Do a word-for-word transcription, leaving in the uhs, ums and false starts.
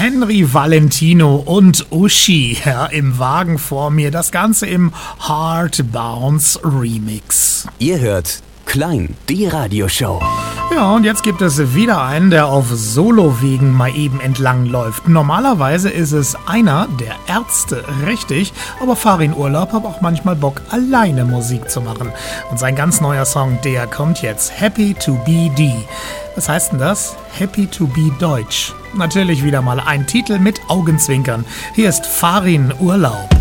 Henry Valentino und Uschi ja, im Wagen vor mir. Das Ganze im Heart Bounce Remix. Ihr hört Klein, die Radioshow. Ja, und jetzt gibt es wieder einen, der auf Solowegen mal eben entlang läuft. Normalerweise ist es einer der Ärzte, richtig, aber Farin Urlaub hat auch manchmal Bock, alleine Musik zu machen. Und sein ganz neuer Song, der kommt jetzt, Happy to be D. Was heißt denn das? Happy to be Deutsch. Natürlich wieder mal ein Titel mit Augenzwinkern. Hier ist Farin Urlaub.